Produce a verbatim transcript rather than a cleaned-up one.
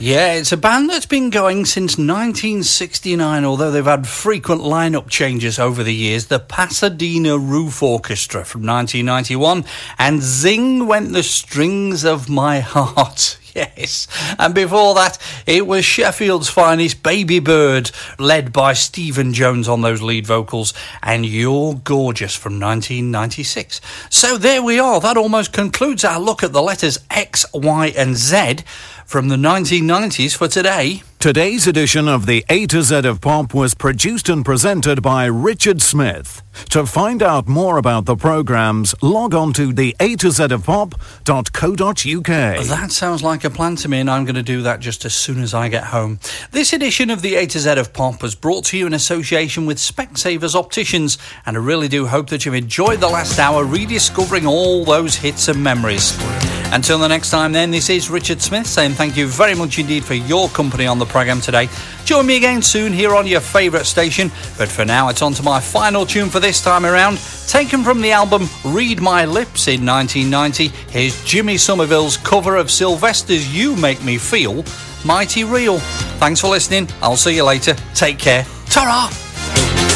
Yeah, it's a band that's been going since nineteen sixty-nine, although they've had frequent lineup changes over the years. The Pasadena Roof Orchestra from nineteen ninety-one, and Zing Went the Strings of My Heart. Yes, and before that, it was Sheffield's finest, Baby Bird, led by Stephen Jones on those lead vocals, and You're Gorgeous from nineteen ninety-six. So there we are. That almost concludes our look at the letters X, Y and Z from the nineteen nineties for today. Today's edition of the A to Z of Pop was produced and presented by Richard Smith. To find out more about the programmes, log on to the A to Z of Pop dot co dot uk. That sounds like a plan to me, and I'm going to do that just as soon as I get home. This edition of the A to Z of Pop was brought to you in association with Specsavers Opticians, and I really do hope that you've enjoyed the last hour rediscovering all those hits and memories. Until the next time then, this is Richard Smith saying thank you very much indeed for your company on the programme today. Join me again soon here on your favourite station, but for now it's on to my final tune for this time around. Taken from the album Read My Lips in nineteen ninety, here's Jimmy Somerville's cover of Sylvester's You Make Me Feel Mighty Real. Thanks for listening, I'll see you later, take care, ta-ra!